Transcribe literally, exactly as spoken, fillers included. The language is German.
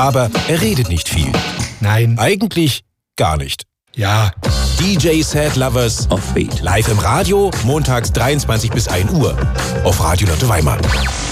Aber er redet nicht viel. Nein. Eigentlich gar nicht. Ja. D J Sad Lovers Offbeat. live im Radio, montags dreiundzwanzig bis ein Uhr. Auf Radio Lotte Weimar.